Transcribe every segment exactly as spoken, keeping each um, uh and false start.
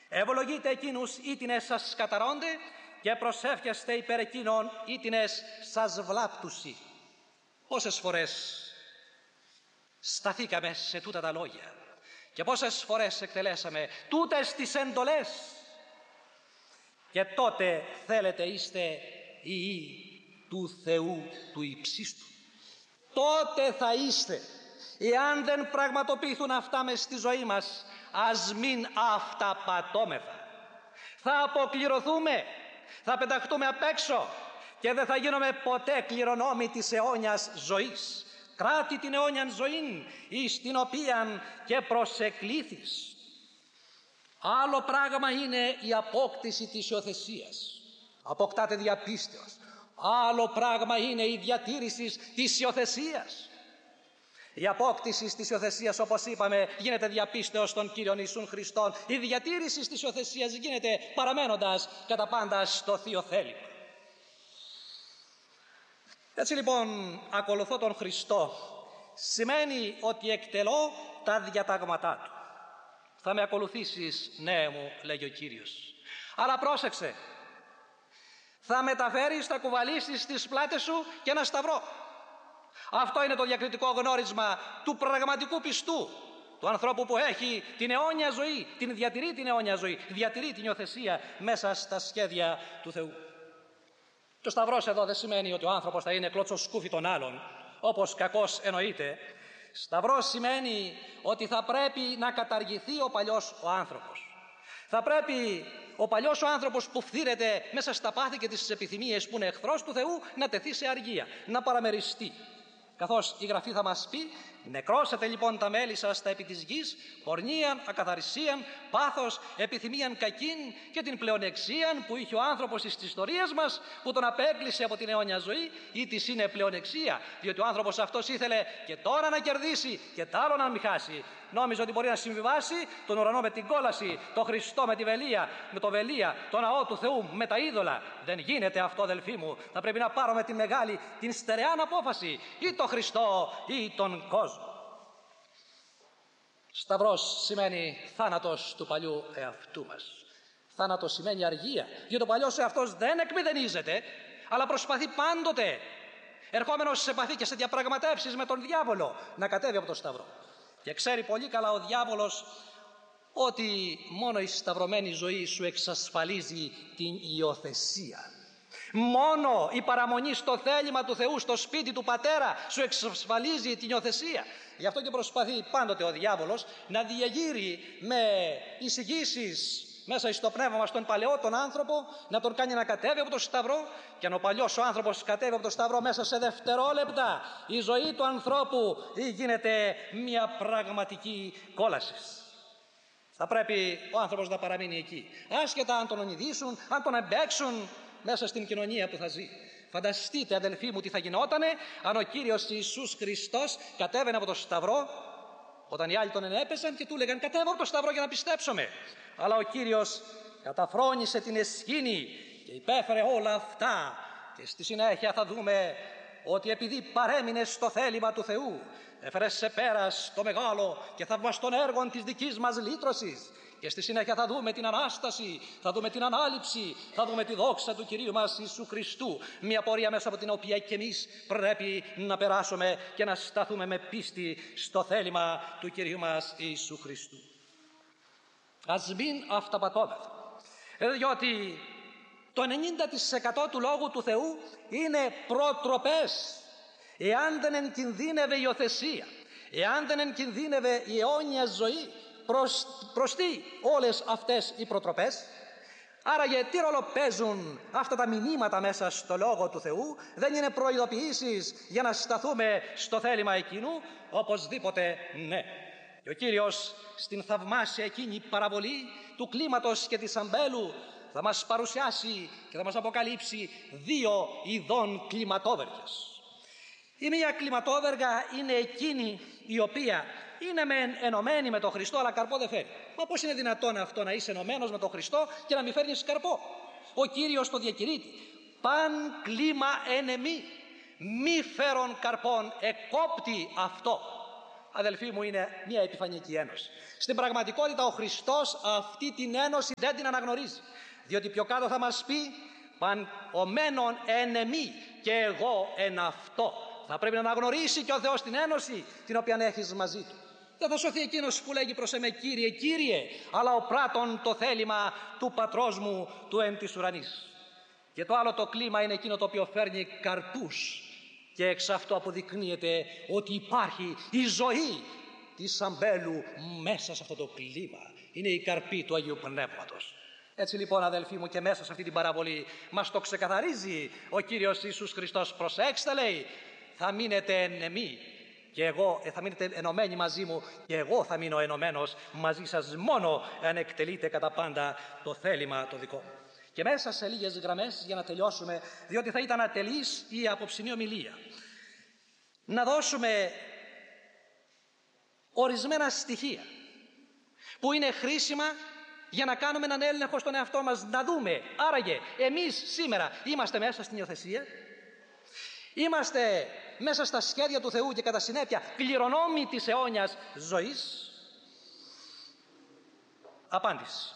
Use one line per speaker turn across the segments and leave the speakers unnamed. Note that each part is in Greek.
Ευλογείτε εκείνους ήτινες σας καταρώνται και προσεύχεστε υπέρ εκείνων ήτινες σας βλάπτουσι. Πόσες φορές σταθήκαμε σε τούτα τα λόγια και πόσες φορές εκτελέσαμε τούτες τις εντολές, και τότε θέλετε είστε ιοί του Θεού του υψίστου. Τότε θα είστε. Εάν δεν πραγματοποιηθούν αυτά μες στη ζωή μας, ας μην αυταπατώμεθα. Θα αποκληρωθούμε, θα πεταχτούμε απ' έξω και δεν θα γίνουμε ποτέ κληρονόμοι της αιώνιας ζωής. Κράτη την αιώνιαν ζωήν, εις την οποίαν και προσεκλήθης. Άλλο πράγμα είναι η απόκτηση της υιοθεσίας. Αποκτάτε διαπίστεως. Άλλο πράγμα είναι η διατήρηση της υιοθεσίας. Η απόκτηση της υιοθεσίας, όπως είπαμε, γίνεται διαπίστεως των Κύριων Ιησούν Χριστών. Η διατήρηση της υιοθεσίας γίνεται παραμένοντας κατά πάντα στο Θείο θέλημα. Έτσι λοιπόν, ακολουθώ τον Χριστό σημαίνει ότι εκτελώ τα διατάγματά Του. Θα με ακολουθήσεις, ναι μου, λέγει ο Κύριος. Αλλά πρόσεξε, θα μεταφέρεις, θα κουβαλήσεις στις πλάτες σου και ένα σταυρό. Αυτό είναι το διακριτικό γνώρισμα του πραγματικού πιστού, του ανθρώπου που έχει την αιώνια ζωή, την διατηρεί την αιώνια ζωή, διατηρεί την υιοθεσία μέσα στα σχέδια του Θεού. Και ο σταυρός εδώ δεν σημαίνει ότι ο άνθρωπος θα είναι κλώτσο σκούφι των άλλων, όπως κακώς εννοείται. Σταυρός σημαίνει ότι θα πρέπει να καταργηθεί ο παλιός ο άνθρωπος. Θα πρέπει ο παλιός ο άνθρωπος που φθήρεται μέσα στα πάθη και τις επιθυμίες, που είναι εχθρός του Θεού, να τεθεί σε αργία, να παραμεριστεί. Καθώς η Γραφή θα μας πει, νεκρώσετε λοιπόν τα μέλη σας τα επί της γης, πορνείαν, ακαθαρισίαν, πάθος, επιθυμίαν κακήν και την πλεονεξίαν που είχε ο άνθρωπος στις ιστορίες μας, που τον απέκλεισε από την αιώνια ζωή, ή της είναι πλεονεξία, διότι ο άνθρωπος αυτός ήθελε και τώρα να κερδίσει και τ' άλλο να μην χάσει. Νόμιζε ότι μπορεί να συμβιβάσει τον ουρανό με την κόλαση, το Χριστό με τη βελία, με το βελία, το ναό του Θεού με τα είδωλα. Δεν γίνεται αυτό, αδελφοί μου. Θα πρέπει να πάρουμε τη μεγάλη, την στερεά απόφαση, ή τον Χριστό ή τον κόσμο. Σταυρός σημαίνει θάνατος του παλιού εαυτού μας. Θάνατος σημαίνει αργία, γιατί ο παλιός εαυτός δεν εκμηδενίζεται, αλλά προσπαθεί πάντοτε, ερχόμενος σε επαφή και σε διαπραγματεύσεις με τον διάβολο, να κατέβει από το σταυρό. Και ξέρει πολύ καλά ο διάβολος ότι μόνο η σταυρωμένη ζωή σου εξασφαλίζει την υιοθεσία. Μόνο η παραμονή στο θέλημα του Θεού, στο σπίτι του Πατέρα, σου εξασφαλίζει την υιοθεσία. Γι' αυτό και προσπαθεί πάντοτε ο διάβολος να διεγείρει με εισηγήσεις μέσα στο πνεύμα μας τον παλαιό τον άνθρωπο, να τον κάνει να κατέβει από το σταυρό, και αν ο παλιός ο άνθρωπος κατέβει από το σταυρό, μέσα σε δευτερόλεπτα η ζωή του ανθρώπου γίνεται μια πραγματική κόλαση. Θα πρέπει ο άνθρωπος να παραμείνει εκεί, άσχετα αν τον ονειδήσουν, αν τον εμπέξουν μέσα στην κοινωνία που θα ζει. Φανταστείτε, αδελφοί μου, τι θα γινότανε αν ο Κύριος Ιησούς Χριστός κατέβαινε από το σταυρό, όταν οι άλλοι τον ενέπεσαν και του έλεγαν κατέβω από το σταυρό για να πιστέψουμε. Αλλά ο Κύριος καταφρόνησε την εσχήνη και υπέφερε όλα αυτά, και στη συνέχεια θα δούμε ότι επειδή παρέμεινε στο θέλημα του Θεού, έφερε σε πέρας το μεγάλο και θαυμαστόν έργο της δικής μας λύτρωσης, και στη συνέχεια θα δούμε την Ανάσταση, θα δούμε την Ανάληψη, θα δούμε τη δόξα του Κυρίου μας Ιησού Χριστού, μια πορεία μέσα από την οποία και εμείς πρέπει να περάσουμε και να σταθούμε με πίστη στο θέλημα του Κυρίου μας Ιησού Χριστού. Ας μην αυταπατώμεθα, διότι το ενενήντα τοις εκατό του Λόγου του Θεού είναι προτροπές. Εάν δεν ενκινδύνευε η υιοθεσία, εάν δεν ενκινδύνευε η αιώνια ζωή, προς, προς τι όλες αυτές οι προτροπές? Άραγε τι ρόλο παίζουν αυτά τα μηνύματα μέσα στο Λόγο του Θεού? Δεν είναι προειδοποιήσεις για να σταθούμε στο θέλημα εκείνου? Οπωσδήποτε ναι. Και ο Κύριος στην θαυμάσια εκείνη παραβολή του κλίματος και της αμπέλου θα μας παρουσιάσει και θα μας αποκαλύψει δύο ειδών κλιματόβεργες. Η μία κλιματόβεργα είναι εκείνη η οποία είναι μεν ενωμένη με τον Χριστό, αλλά καρπό δεν φέρει. Μα πώς είναι δυνατόν αυτό, να είσαι ενωμένος με τον Χριστό και να μην φέρνεις καρπό? Ο Κύριος το διακηρύττει. Παν κλίμα εν εμή, μη φέρον καρπόν, εκόπτει αυτό. αδελφοί μου, είναι μια επιφανειακή ένωση. Στην πραγματικότητα ο Χριστός αυτή την ένωση δεν την αναγνωρίζει. Διότι πιο κάτω θα μας πει «Παν ο μένον εν εμή και εγώ εν αυτό». Θα πρέπει να αναγνωρίσει και ο Θεός την ένωση την οποία έχεις μαζί του. Δεν θα σωθεί εκείνος που λέγει προς εμέ Κύριε, Κύριε, αλλά ο πράτων το θέλημα του πατρός μου του εν της ουρανής. Και το άλλο το κλίμα είναι εκείνο το οποίο φέρνει καρπούς και εξ αυτού αποδεικνύεται ότι υπάρχει η ζωή της αμπέλου μέσα σε αυτό το κλίμα. Είναι η καρπή του Αγίου Πνεύματος. Έτσι λοιπόν αδελφοί μου, και μέσα σε αυτή την παραβολή μας το ξεκαθαρίζει ο Κύριος Ιησούς Χριστός. Προσέξτε, λέει, θα μείνετε εν εμή και εγώ, θα μείνετε ενωμένοι μαζί μου και εγώ θα μείνω ενωμένος μαζί σας, μόνο αν εκτελείτε κατά πάντα το θέλημα το δικό μου. Και μέσα σε λίγες γραμμές για να τελειώσουμε, διότι θα ήταν ατελής η απόψινή ομιλία, να δώσουμε ορισμένα στοιχεία που είναι χρήσιμα για να κάνουμε έναν έλεγχο στον εαυτό μας, να δούμε άραγε εμείς σήμερα είμαστε μέσα στην υιοθεσία, είμαστε μέσα στα σχέδια του Θεού και κατά συνέπεια κληρονόμοι της αιώνιας ζωής. Απάντηση: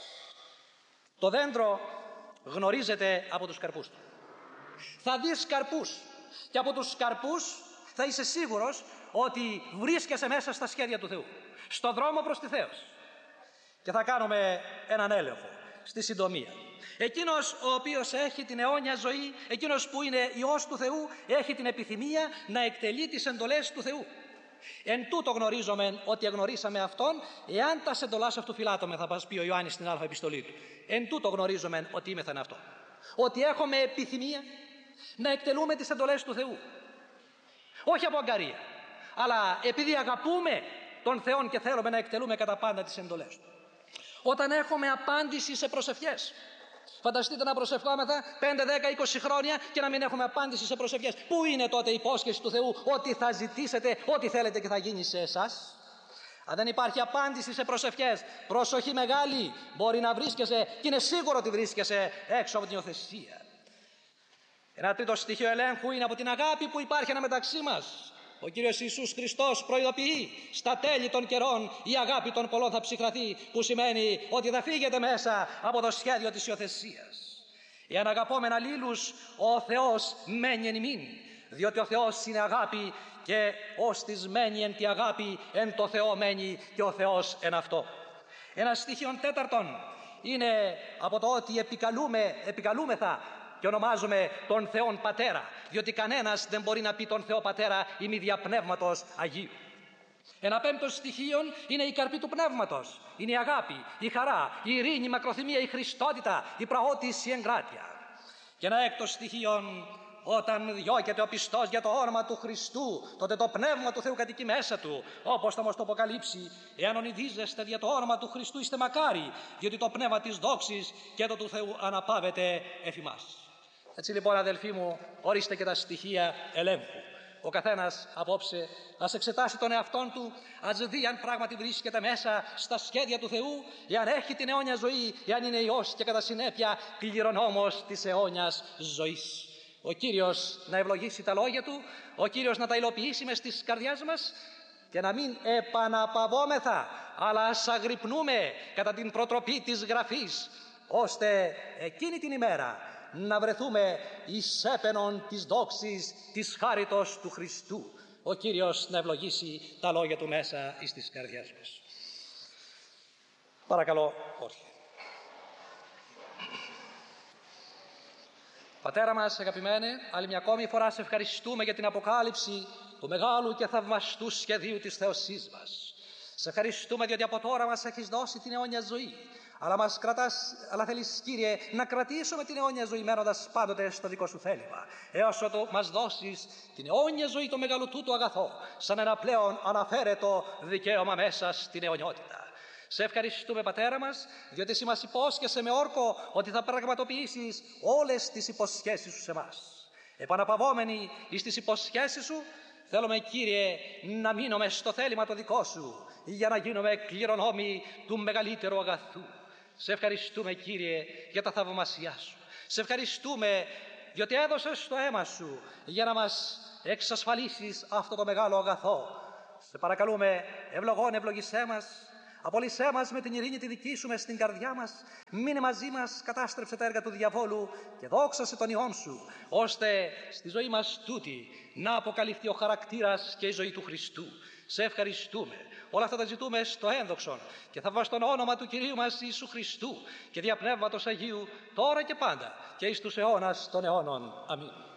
το δέντρο γνωρίζεται από τους καρπούς του. Θα δεις καρπούς και από τους καρπούς θα είσαι σίγουρος ότι βρίσκεσαι μέσα στα σχέδια του Θεού, στον δρόμο προς τη θέωση. Και θα κάνουμε έναν έλεγχο στη συντομία. Εκείνος ο οποίος έχει την αιώνια ζωή, εκείνος που είναι Υιός του Θεού, έχει την επιθυμία να εκτελεί τις εντολές του Θεού. Εν τούτο γνωρίζομεν ότι εγνωρίσαμε Αυτόν, εάν τα εντολάς αυτού φυλάττουμε, θα μας πει ο Ιωάννης στην Α επιστολή του. Εν τούτο γνωρίζομεν ότι είμεθεν αυτό. Ότι έχουμε επιθυμία να εκτελούμε τις εντολές του Θεού. Όχι από αγκαρία, αλλά επειδή αγαπούμε τον Θεό και θέλουμε να εκτελούμε κατά πάντα τις εντολές του. Όταν έχουμε απάντηση σε προσευχές, φανταστείτε να προσευχόμεθα πέντε, δέκα, είκοσι χρόνια και να μην έχουμε απάντηση σε προσευχές. Πού είναι τότε η υπόσχεση του Θεού ότι θα ζητήσετε ό,τι θέλετε και θα γίνει σε εσάς? Αν δεν υπάρχει απάντηση σε προσευχές, προσοχή μεγάλη, μπορεί να βρίσκεσαι, και είναι σίγουρο ότι βρίσκεσαι, έξω από την υιοθεσία. Ένα τρίτο στοιχείο ελέγχου είναι από την αγάπη που υπάρχει αναμεταξύ μας. Ο Κύριος Ιησούς Χριστός προειδοποιεί στα τέλη των καιρών η αγάπη των πολλών θα ψυχραθεί, που σημαίνει ότι θα φύγετε μέσα από το σχέδιο της υιοθεσίας. Εάν αγαπώμεν αλλήλους, ο Θεός μένει εν ημίν, διότι ο Θεός είναι αγάπη και ως της μένει εν τη αγάπη, εν το Θεό μένει και ο Θεός εν αυτό. Ένα στοιχείο τέταρτον είναι από το ότι επικαλούμε, επικαλούμεθα και ονομάζουμε τον Θεόν Πατέρα, διότι κανένας δεν μπορεί να πει τον Θεό Πατέρα ημί δια Πνεύματος Αγίου. Ένα πέμπτο στοιχείο είναι η καρπή του Πνεύματος. Είναι η αγάπη, η χαρά, η ειρήνη, η μακροθυμία, η χριστότητα, η πραότηση, η εγκράτεια. Και ένα έκτο στοιχείο, όταν διώκεται ο πιστός για το όνομα του Χριστού, τότε το Πνεύμα του Θεού κατοικεί μέσα του, όπως θα μας το αποκαλύψει. Εάν ονειδίζεστε για το όνομα του Χριστού, είστε μακάρι, διότι το Πνεύμα της δόξης και το του Θεού αναπαύεται εφ' ημάς. Έτσι λοιπόν αδελφοί μου, ορίστε και τα στοιχεία ελέγχου. Ο καθένας απόψε ας εξετάσει τον εαυτόν του, ας δει αν πράγματι βρίσκεται μέσα στα σχέδια του Θεού, εάν έχει την αιώνια ζωή, εάν είναι Υιός και κατά συνέπεια κληρονόμος της αιώνιας ζωής. Ο Κύριος να ευλογήσει τα λόγια Του, ο Κύριος να τα υλοποιήσει μες στις καρδιάς μας και να μην επαναπαυόμεθα, αλλά ας αγρυπνούμε κατά την προτροπή της Γραφής, ώστε εκείνη την ημέρα να βρεθούμε εις έπαινον της δόξης της χάριτος του Χριστού. Ο Κύριος να ευλογήσει τα λόγια Του μέσα εις τις καρδιάς μας. Παρακαλώ, όρθια. Πατέρα μας αγαπημένε, άλλη μια ακόμη φορά σε ευχαριστούμε για την αποκάλυψη του μεγάλου και θαυμαστού σχεδίου της θεωσής μας. Σε ευχαριστούμε διότι από τώρα μας έχεις δώσει την αιώνια ζωή. Αλλά, μας κρατάς, αλλά θέλεις, Κύριε, να κρατήσουμε την αιώνια ζωή μένοντας πάντοτε στο δικό Σου θέλημα, έως ότου μας δώσεις την αιώνια ζωή, το μεγαλού τούτο αγαθό, σαν ένα πλέον αναφέρετο δικαίωμα μέσα στην αιωνιότητα. Σε ευχαριστούμε, Πατέρα μας, διότι Εσύ μας υπόσχεσαι με όρκο ότι θα πραγματοποιήσεις όλες τις υποσχέσεις Σου σε εμάς. Επαναπαυόμενοι εις τις υποσχέσεις Σου, θέλουμε, Κύριε, να μείνουμε στο θέλημα το δικό Σου, για να γίνουμε κληρονόμοι του μεγαλύτερου αγαθού. Σε ευχαριστούμε, Κύριε, για τα θαυμασιά Σου. Σε ευχαριστούμε διότι έδωσες το αίμα Σου για να μας εξασφαλίσεις αυτό το μεγάλο αγαθό. Σε παρακαλούμε, ευλογών ευλογησέ μας, απολύσέ μας με την ειρήνη τη δική σου μες στην καρδιά μας, μείνε μαζί μας, κατάστρεψε τα έργα του διαβόλου και δόξασε τον Υιόν σου, ώστε στη ζωή μας τούτη να αποκαλυφθεί ο χαρακτήρας και η ζωή του Χριστού. Σε ευχαριστούμε. Όλα αυτά τα ζητούμε στο ένδοξον και θαυμαστόν όνομα του Κυρίου μας Ιησού Χριστού και δια Πνεύματος Αγίου, τώρα και πάντα και εις τους αιώνας των αιώνων. Αμήν.